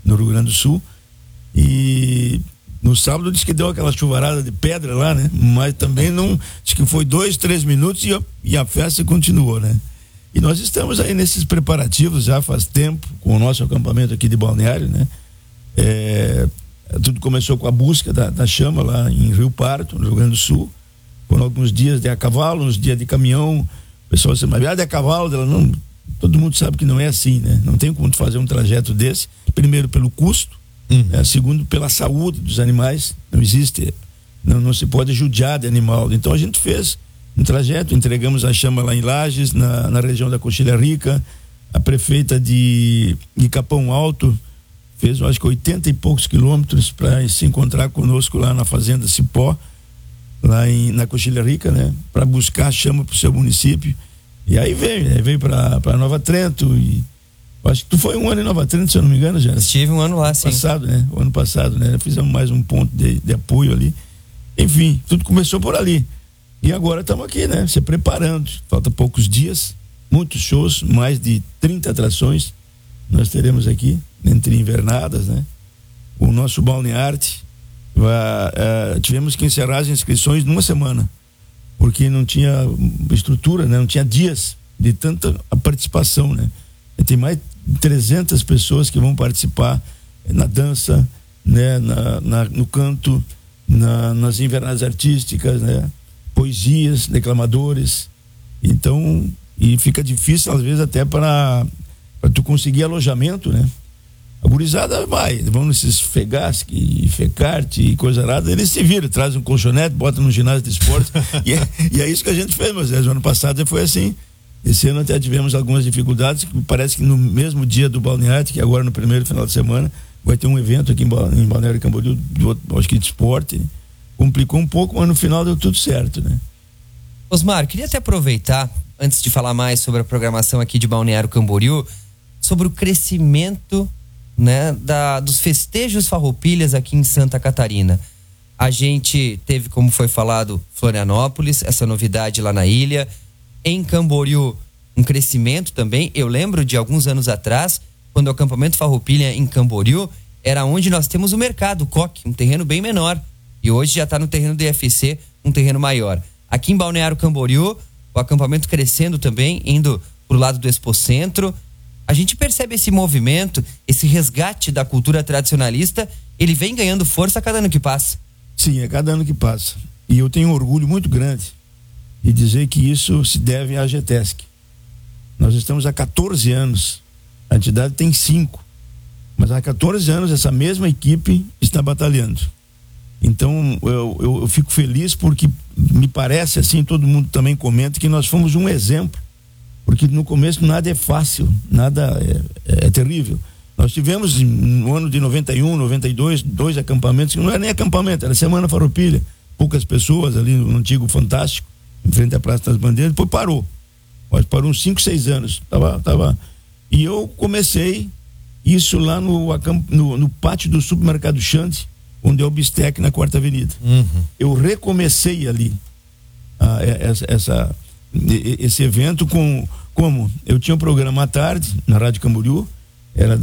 no Rio Grande do Sul. E no sábado disse que deu aquela chuvarada de pedra lá, né? Mas também não, acho que foi 2-3 minutos e a festa continuou, né? E nós estamos aí nesses preparativos já faz tempo, com o nosso acampamento aqui de Balneário, né? Tudo começou com a busca da chama lá em Rio Pardo, no Rio Grande do Sul. Foram alguns dias de a cavalo, uns dias de caminhão. O pessoal disse, mas é a cavalo? Ela, não, todo mundo sabe que não é assim, né? Não tem como fazer um trajeto desse. Primeiro pelo custo, segundo pela saúde dos animais. Não existe, não se pode judiar de animal. Então a gente fez um trajeto, entregamos a chama lá em Lages, na região da Coxilha Rica. A prefeita de Capão Alto fez, acho que 80 e poucos quilômetros para se encontrar conosco lá na Fazenda Cipó, lá na Coxilha Rica, né? Para buscar a chama para o seu município. E aí veio para Nova Trento. E acho que tu foi um ano em Nova Trento, se eu não me engano, já. Estive um ano lá, sim. O ano passado, né? Fizemos mais um ponto de apoio ali. Enfim, tudo começou por ali. E agora estamos aqui, né? Se preparando. Falta poucos dias, muitos shows, mais de 30 atrações nós teremos aqui, entre invernadas, né? O nosso Balnearte, tivemos que encerrar as inscrições numa semana, porque não tinha estrutura, né? Não tinha dias de tanta participação, né? Tem mais de 300 pessoas que vão participar na dança, né? No canto, nas invernadas artísticas, né? Poesias, declamadores. Então, e fica difícil às vezes até para tu conseguir alojamento, né? A gurizada vão nesses Fegasc, Fecarte e coisa errada, eles se viram, trazem um colchonete, botam no ginásio de esporte e é isso que a gente fez, mas o ano passado já foi assim. Esse ano até tivemos algumas dificuldades, parece que no mesmo dia do Balneário, que agora no primeiro final de semana, vai ter um evento aqui em Balneário Camboriú, acho que de esporte, né? Complicou um pouco, mas no final deu tudo certo, né? Osmar, queria até aproveitar, antes de falar mais sobre a programação aqui de Balneário Camboriú, sobre o crescimento, né, dos festejos farroupilhas aqui em Santa Catarina. A gente teve, como foi falado, Florianópolis, essa novidade lá na ilha. Em Camboriú, um crescimento também. Eu lembro de alguns anos atrás, quando o acampamento farroupilha em Camboriú era onde nós temos o mercado Coque, um terreno bem menor. E hoje já está no terreno do IFC, um terreno maior. Aqui em Balneário Camboriú, o acampamento crescendo também, indo pro lado do Expocentro. A gente percebe esse movimento, esse resgate da cultura tradicionalista, ele vem ganhando força a cada ano que passa. Sim, a cada ano que passa. E eu tenho um orgulho muito grande de dizer que isso se deve à GETESC. Nós estamos há 14 anos, a entidade tem 5, mas há 14 anos essa mesma equipe está batalhando. Então eu fico feliz porque me parece assim, todo mundo também comenta que nós fomos um exemplo, porque no começo nada é fácil, nada é terrível. Nós tivemos no ano de 91, 92, 2 acampamentos, que não era nem acampamento, era Semana Farroupilha, poucas pessoas ali no antigo Fantástico, em frente à Praça das Bandeiras, depois parou. Mas parou uns 5, 6 anos. E eu comecei isso lá no pátio do supermercado Xande, onde é o Bistec, na 4ª Avenida. Eu recomecei ali esse evento como eu tinha um programa à tarde na Rádio Camboriú, era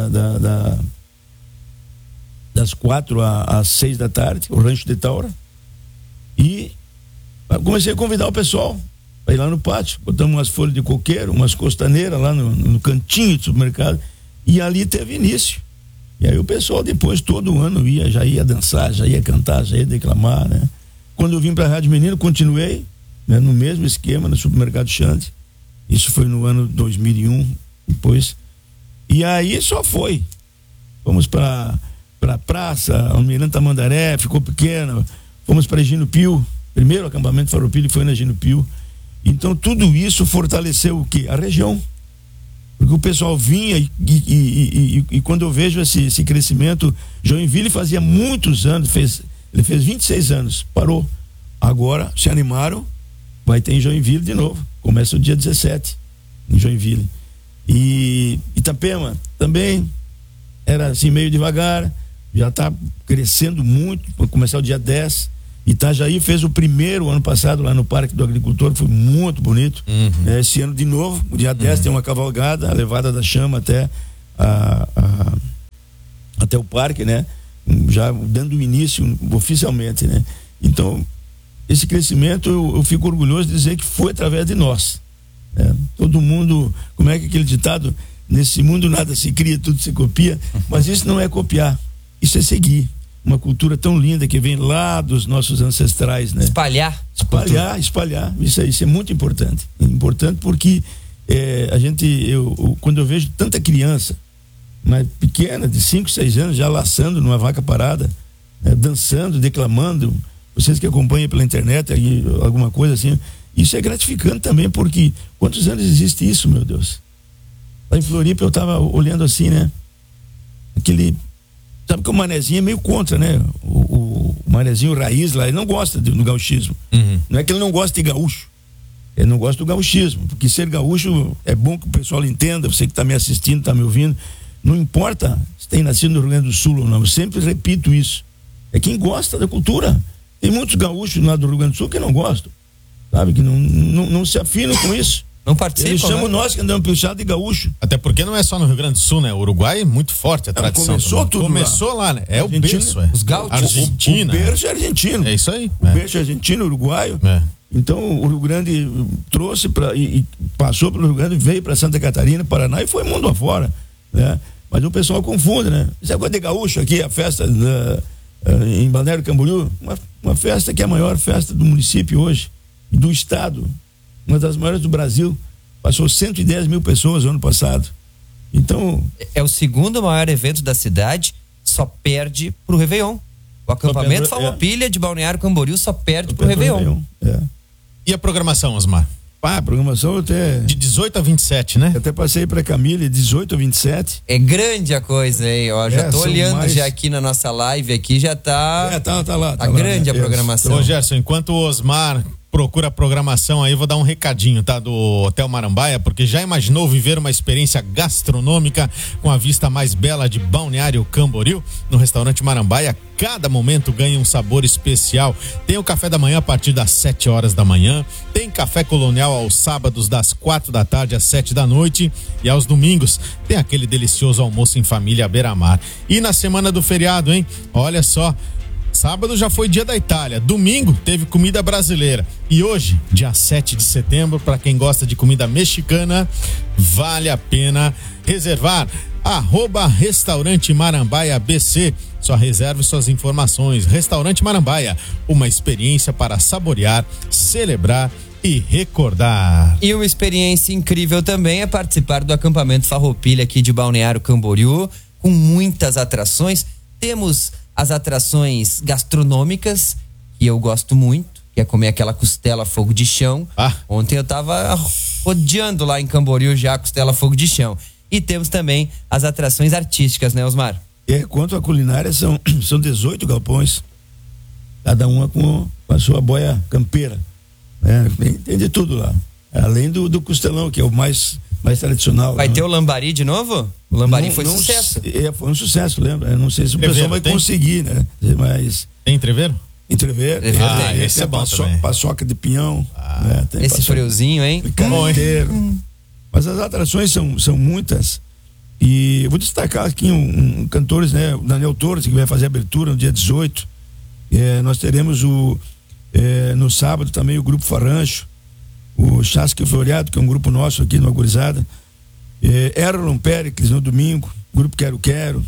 das 4 às 6 da tarde, o Rancho de Taura, e comecei a convidar o pessoal para ir lá no pátio, botamos umas folhas de coqueiro, umas costaneiras lá no cantinho do supermercado, e ali teve início. E aí o pessoal depois todo ano já ia dançar, já ia cantar, já ia declamar, né? Quando eu vim para a Rádio Menino, continuei, né, no mesmo esquema, no supermercado Xande. Isso foi no ano 2001, depois. E aí só foi. Fomos para praça, Almirante Tamandaré, ficou pequena. Fomos para Gino Pio, primeiro acampamento Farroupilha foi na Gino Pio. Então tudo isso fortaleceu o quê? A região. Porque o pessoal vinha e quando eu vejo esse crescimento, Joinville fazia muitos anos, ele fez 26 anos, parou. Agora se animaram, vai ter em Joinville de novo. Começa o dia 17 em Joinville. E Itapema também era assim meio devagar, já está crescendo muito, vai começar o dia 10. Itajaí fez o primeiro ano passado lá no Parque do Agricultor, foi muito bonito. Esse ano de novo, o dia 10 tem uma cavalgada, a levada da chama até até o parque, né? Já dando início oficialmente, né? Então, esse crescimento eu fico orgulhoso de dizer que foi através de nós, né? Todo mundo, como é que aquele ditado, nesse mundo nada se cria, tudo se copia, mas isso não é copiar, isso é seguir uma cultura tão linda que vem lá dos nossos ancestrais, né? Espalhar, isso é muito importante, porque quando eu vejo tanta criança, mas pequena, de 5, 6 anos, já laçando numa vaca parada, né? Dançando, declamando, vocês que acompanham pela internet aí, alguma coisa assim, isso é gratificante também, porque quantos anos existe isso, meu Deus? Lá em Floripa eu estava olhando assim, né? Sabe que o manezinho é meio contra, né? O manezinho raiz lá, ele não gosta do gauchismo. Não é que ele não gosta de gaúcho, ele não gosta do gauchismo, porque ser gaúcho é bom que o pessoal entenda, você que está me assistindo, está me ouvindo, não importa se tem nascido no Rio Grande do Sul ou não, eu sempre repito isso, é quem gosta da cultura. Tem muitos gaúchos lá do Rio Grande do Sul que não gostam, sabe, que não se afinam com isso. Não participam, eles chamam, né? Nós que andamos puxado de gaúcho. Até porque não é só no Rio Grande do Sul, né? O Uruguai é muito forte a tradição. Começou lá, né? É o berço, Os gaúchos. Argentina. O berço é argentino. É isso aí. O berço é argentino, uruguaio. Então o Rio Grande trouxe e passou pelo Rio Grande, veio para Santa Catarina, Paraná e foi mundo afora, né? Mas o pessoal confunde, né? Isso é coisa de gaúcho aqui, a festa em Balneário Camboriú, uma festa que é a maior festa do município hoje, do estado, uma das maiores do Brasil, passou 110 mil pessoas no ano passado. Então, é o segundo maior evento da cidade, só perde pro Réveillon. O acampamento Farroupilha de Balneário Camboriú só perde pro Réveillon. E a programação, Osmar? A programação até... De 18 a 27, né? Eu até passei pra Camille, 18 a 27. É grande a coisa, hein? Ó, já tô olhando já aqui na nossa live, aqui já tá... Tá lá. Tá grande, né? A programação. Ô, Gerson, enquanto o Osmar procura a programação aí, vou dar um recadinho, tá? Do Hotel Marambaia, porque já imaginou viver uma experiência gastronômica com a vista mais bela de Balneário Camboriú? No restaurante Marambaia, cada momento ganha um sabor especial. Tem o café da manhã a partir das 7 horas da manhã, tem café colonial aos sábados das 4 da tarde às 7 da noite e aos domingos tem aquele delicioso almoço em família à beira-mar. E na semana do feriado, hein? Olha só, sábado já foi dia da Itália, domingo teve comida brasileira e hoje, dia 7 de setembro, para quem gosta de comida mexicana, vale a pena reservar. @Restaurante Marambaia BC. Só reserve suas informações. Restaurante Marambaia, uma experiência para saborear, celebrar e recordar. E uma experiência incrível também é participar do acampamento Farroupilha aqui de Balneário Camboriú, com muitas atrações. Temos as atrações gastronômicas, que eu gosto muito, que é comer aquela costela fogo de chão. Ontem eu tava rodeando lá em Camboriú já a costela fogo de chão. E temos também as atrações artísticas, né, Osmar? Quanto à culinária, são 18 galpões, cada uma com a sua boia campeira, né? Tem de tudo lá, além do costelão, que é o mais tradicional. Vai ter o lambari de novo? O lambari foi sucesso. Foi um sucesso, lembra? Eu não sei se o pessoal vai conseguir, né? Mas... Tem entreveiro? Entreveiro. Esse é bom também. Paçoca de pinhão. Né? Esse paçoca, friozinho, hein? Carreteiro. Mas as atrações são muitas. E eu vou destacar aqui um cantores, né? O Daniel Torres, que vai fazer a abertura no dia 18. Nós teremos no sábado também o Grupo Farrancho, o Chasque Floreado, que é um grupo nosso aqui no Agorizada. Erlon Pericles no domingo, Grupo Quero,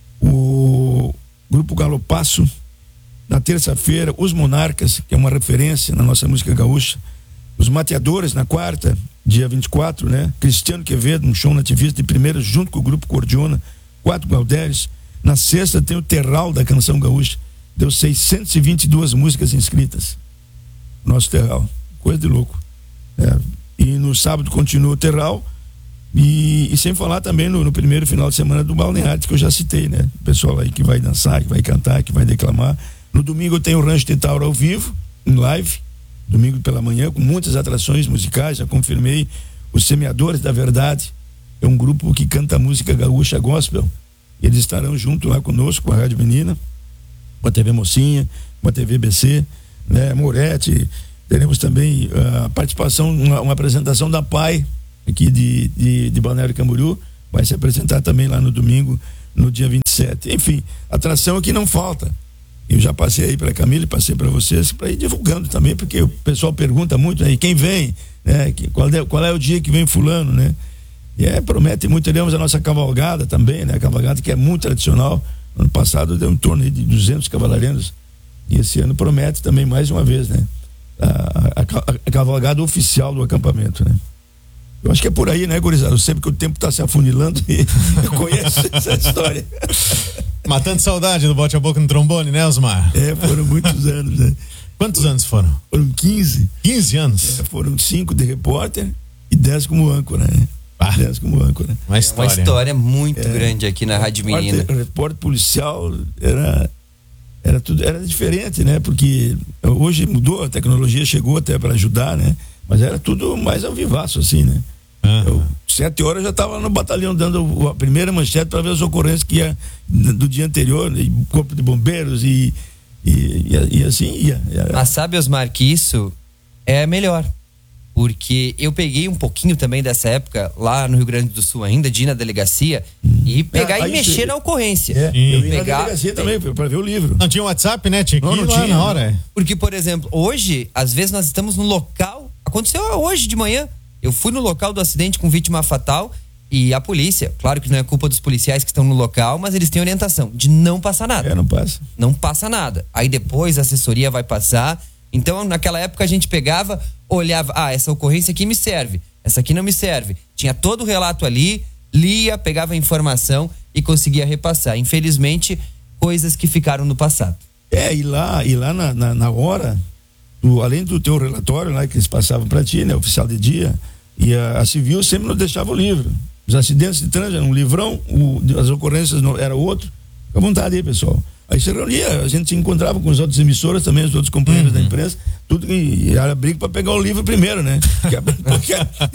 o Grupo Galopasso. Na terça-feira, os Monarcas, que é uma referência na nossa música gaúcha. Os Mateadores na quarta, dia 24, né? Cristiano Quevedo, um show nativista de primeira, junto com o Grupo Cordiona, 4 Galderes. Na sexta tem o Terral da Canção Gaúcha. Deu 622 músicas inscritas. Nosso Terral. Coisa de louco. E no sábado continua o Terral. E sem falar também no primeiro final de semana do Balneário, que eu já citei, né? O pessoal aí que vai dançar, que vai cantar, que vai declamar. No domingo tem o Rancho de Tauro ao vivo, em live. Domingo pela manhã, com muitas atrações musicais, já confirmei. Os Semeadores da Verdade, é um grupo que canta música gaúcha gospel. Eles estarão junto lá conosco, com a Rádio Menina, com a TV Mocinha, com a TV BC, né? Moretti. Teremos também a participação, uma apresentação da PAI, aqui de Balneário Camboriú. Vai se apresentar também lá no domingo no dia 27. Enfim, atração aqui não falta. Eu já passei aí para a Camila e passei para vocês para ir divulgando também, porque o pessoal pergunta muito aí, quem vem, né? Qual é o dia que vem fulano, né? E promete muito. Teremos a nossa cavalgada também, né? A cavalgada que é muito tradicional. Ano passado deu em torno de 200 cavaleiros e esse ano promete também mais uma vez, né? A cavalgada oficial do acampamento, né? Eu acho que é por aí, né, gurizada? Eu sei que o tempo está se afunilando e eu conheço essa história. Matando saudade do bote a boca no trombone, né, Osmar? Foram muitos anos, né? Quantos anos foram? Foram 15. 15 anos? Foram 5 de repórter e 10 como âncora, né? 10 como âncora. Uma história muito grande aqui na Rádio Menina. Repórter policial era tudo, era diferente, né? Porque hoje mudou, a tecnologia chegou até para ajudar, né? Mas era tudo mais ao vivaço, assim, né? 7 horas eu já estava no batalhão dando a primeira manchete para ver as ocorrências que ia do dia anterior, corpo de bombeiros e assim ia. Mas sabe, Osmar, que isso é melhor, porque eu peguei um pouquinho também dessa época lá no Rio Grande do Sul ainda, de ir na delegacia e pegar e mexer na ocorrência. Eu ia na delegacia também para ver o livro. Não tinha WhatsApp, né? Tinha que ir lá na hora. Porque, por exemplo, hoje, às vezes nós estamos no local, aconteceu hoje de manhã, eu fui no local do acidente com vítima fatal e a polícia, claro que não é culpa dos policiais que estão no local, mas eles têm orientação de não passar nada. Não passa. Não passa nada. Aí depois a assessoria vai passar. Então, naquela época a gente pegava, olhava, essa ocorrência aqui me serve, essa aqui não me serve. Tinha todo o relato ali, lia, pegava a informação e conseguia repassar. Infelizmente, coisas que ficaram no passado. E lá na hora, além do teu relatório lá que eles passavam para ti, né, oficial de dia, e a civil sempre nos deixava o livro. Os acidentes de trânsito eram um livrão, as ocorrências era outro. Fica à vontade aí, pessoal. Aí se reunia, a gente se encontrava com as outras emissoras também, os outros companheiros da imprensa, tudo que era briga para pegar o livro primeiro, né? Porque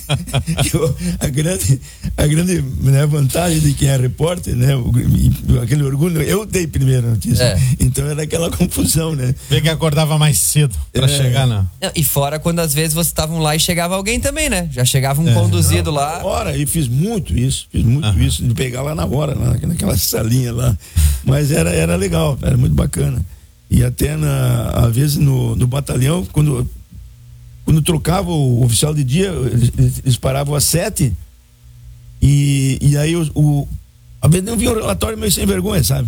a grande né, vantagem de quem é repórter, né? Aquele orgulho, eu dei primeiro a notícia. Então era aquela confusão, né? Vê que acordava mais cedo para chegar, não. E fora quando às vezes vocês estavam lá e chegava alguém também, né? Já chegava um conduzido lá. Na hora, e fiz muito isso, de pegar lá na hora, naquela salinha lá. Mas era legal. Era muito bacana. E até às vezes no batalhão, quando trocava o oficial de dia, eles paravam às 7 e aí a vezes não vinha o relatório meio sem vergonha, sabe?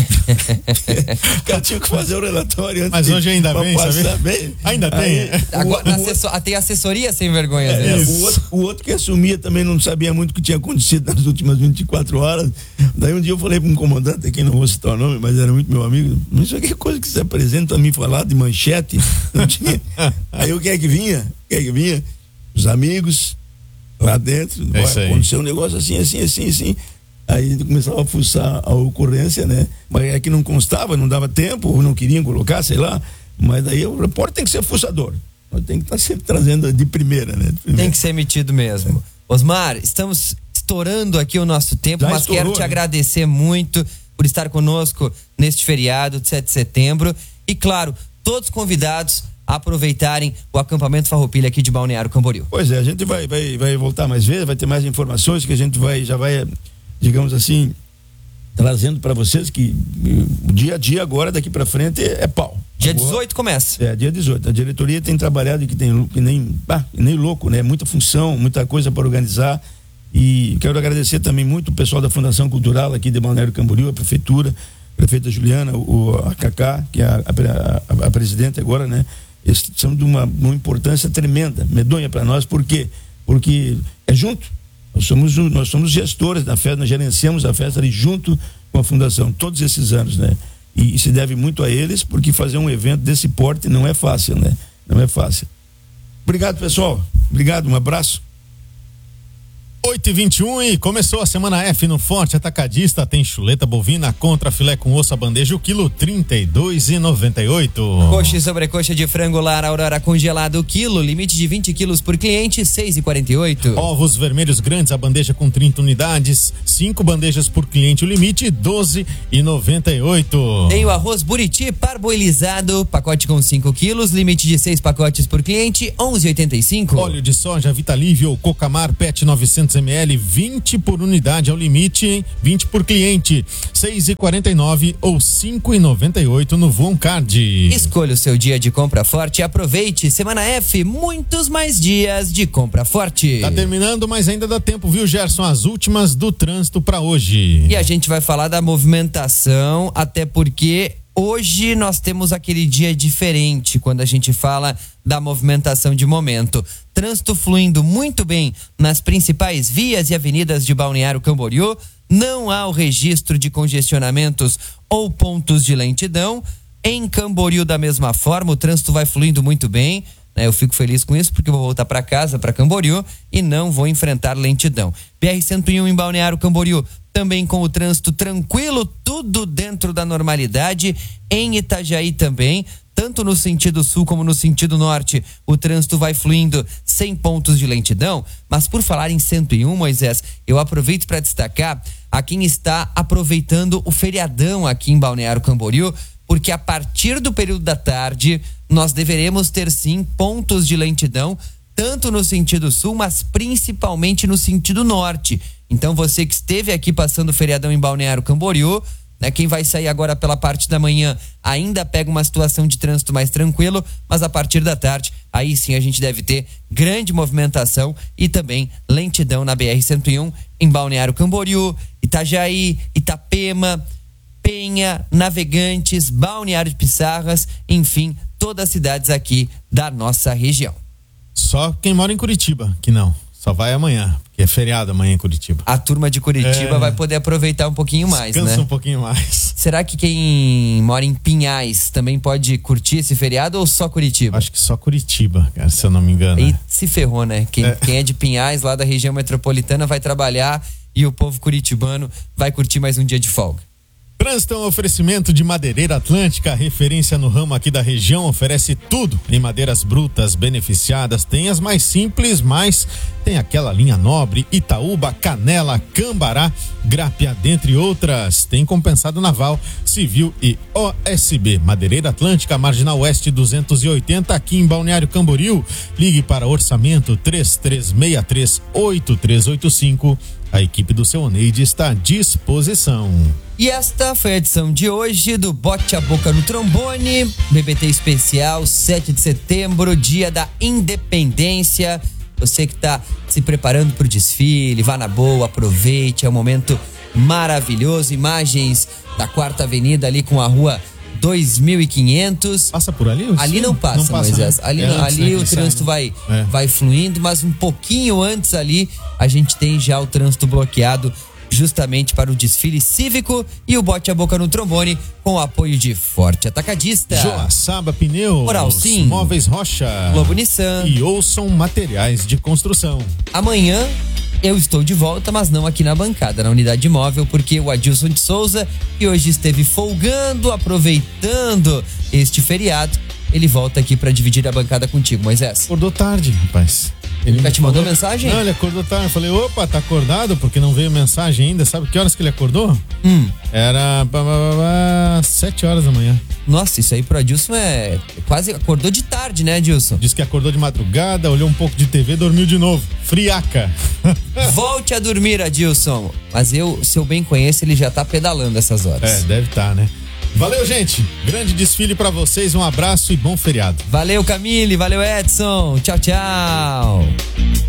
O cara tinha que fazer o relatório antes. Mas hoje ainda bem, sabe? Ainda tem. Agora, tem assessoria sem vergonha. O outro que assumia também não sabia muito o que tinha acontecido nas últimas 24 horas. Daí um dia eu falei para um comandante aqui, não vou citar o nome, mas era muito meu amigo. Mas isso aqui é coisa que se apresenta a mim falar de manchete. Não tinha. Aí o que é que vinha? Os amigos lá dentro. Aconteceu um negócio assim. Aí começava a fuçar a ocorrência, né? Mas é que não constava, não dava tempo, ou não queriam colocar, sei lá. Mas daí o repórter tem que ser fuçador. Tem que estar sempre trazendo de primeira, né? Tem que ser emitido mesmo. Osmar, estamos estourando aqui o nosso tempo, mas quero te agradecer muito por estar conosco neste feriado de 7 de setembro. E claro, todos convidados a aproveitarem o acampamento Farroupilha aqui de Balneário Camboriú. Pois é, a gente vai voltar mais vezes, vai ter mais informações que a gente já vai, digamos assim, trazendo para vocês que o dia a dia agora, daqui para frente, é pau. Dia 18 começa. Dia 18. A diretoria tem trabalhado que nem louco, né? Muita função, muita coisa para organizar. E quero agradecer também muito o pessoal da Fundação Cultural aqui de Balneário Camboriú, a prefeitura, a prefeita Juliana, a Cacá, que é a presidente agora, né? Eles são de uma importância tremenda, medonha para nós. Por quê? Porque é junto. Nós somos gestores da festa, nós gerenciamos a festa ali junto com a fundação todos esses anos, né? E se deve muito a eles, porque fazer um evento desse porte não é fácil, né? Não é fácil. Obrigado, pessoal. Obrigado, um abraço. 8h21 e começou a semana F no Forte Atacadista. Tem chuleta bovina contra filé com osso a bandeja, o quilo R$32,98. Coxa e sobrecoxa de frango lar Aurora congelado, o quilo, limite de 20 quilos por cliente, R$6,48. Ovos vermelhos grandes, a bandeja com 30 unidades, 5 bandejas por cliente, o limite R$12,98. Tem o arroz buriti parboilizado, pacote com 5 quilos, limite de 6 pacotes por cliente, R$11,85. Óleo de soja Vitalívio ou Cocamar PET 900 200 ml, 20 por unidade é o limite, hein? 20 por cliente, 6,49 ou 5,98 no Voon Card. Escolha o seu dia de compra forte e aproveite. Semana F, muitos mais dias de compra forte. Tá terminando, mas ainda dá tempo, viu, Gerson? As últimas do trânsito para hoje. E a gente vai falar da movimentação, até porque hoje nós temos aquele dia diferente quando a gente fala da movimentação de momento. Trânsito fluindo muito bem nas principais vias e avenidas de Balneário Camboriú. Não há o registro de congestionamentos ou pontos de lentidão. Em Camboriú, da mesma forma, o trânsito vai fluindo muito bem. Eu fico feliz com isso porque eu vou voltar para casa, para Camboriú, e não vou enfrentar lentidão. BR-101 em Balneário Camboriú, também com o trânsito tranquilo, tudo dentro da normalidade. Em Itajaí também, tanto no sentido sul como no sentido norte, o trânsito vai fluindo sem pontos de lentidão. Mas por falar em 101, Moisés, eu aproveito para destacar a quem está aproveitando o feriadão aqui em Balneário Camboriú, porque a partir do período da tarde nós deveremos ter sim pontos de lentidão, tanto no sentido sul, mas principalmente no sentido norte. Então você que esteve aqui passando o feriadão em Balneário Camboriú, né, quem vai sair agora pela parte da manhã ainda pega uma situação de trânsito mais tranquilo, mas a partir da tarde, aí sim a gente deve ter grande movimentação e também lentidão na BR-101 em Balneário Camboriú, Itajaí, Itapema, Penha, Navegantes, Balneário de Pissarras, enfim, todas as cidades aqui da nossa região. Só quem mora em Curitiba, que não. Só vai amanhã, porque é feriado amanhã em Curitiba. A turma de Curitiba vai poder aproveitar um pouquinho mais, Descansa, né? um pouquinho mais. Será que quem mora em Pinhais também pode curtir esse feriado ou só Curitiba? Acho que só Curitiba, cara, se eu não me engano. Aí se ferrou, né? Quem é de Pinhais, lá da região metropolitana, vai trabalhar e o povo curitibano vai curtir mais um dia de folga. Trânsito é um oferecimento de Madeireira Atlântica, referência no ramo aqui da região, oferece tudo em madeiras brutas, beneficiadas, tem as mais simples, mas tem aquela linha nobre, Itaúba, Canela, Cambará, Grápia, dentre outras. Tem compensado naval, civil e OSB. Madeireira Atlântica, Marginal Oeste 280, aqui em Balneário Camboriú. Ligue para orçamento 3363-8385. A equipe do seu Oneide está à disposição. E esta foi a edição de hoje do Bote a Boca no Trombone, BBT especial, 7 de setembro, dia da Independência. Você que está se preparando para o desfile, vá na boa, aproveite, é um momento maravilhoso. Imagens da 4ª Avenida ali com a rua 2500. Passa por ali? Ali não passa, Moisés. Né? Ali o trânsito vai fluindo, mas um pouquinho antes ali a gente tem já o trânsito bloqueado justamente para o desfile cívico e o Bote a Boca no Trombone com o apoio de Forte Atacadista, Joaçaba Pneus, Oral Sim, Móveis Rocha, Globo Nissan e Ouçam Materiais de Construção. Amanhã eu estou de volta, mas não aqui na bancada, na unidade móvel, porque o Adilson de Souza, que hoje esteve folgando, aproveitando este feriado, ele volta aqui para dividir a bancada contigo, Moisés. Acordou tarde, rapaz. Ele nunca te mandou mensagem? Não, ele acordou tarde. Eu falei, opa, tá acordado? Porque não veio mensagem ainda. Sabe que horas que ele acordou? Era 7 horas da manhã. Nossa, isso aí pro Adilson é quase... Acordou de tarde, né, Adilson? Disse que acordou de madrugada, olhou um pouco de TV, dormiu de novo. Friaca. Volte a dormir, Adilson. Mas se eu bem conheço, ele já tá pedalando essas horas. Deve estar, né? Valeu, gente. Grande desfile pra vocês. Um abraço e bom feriado. Valeu, Camille. Valeu, Edson. Tchau, tchau.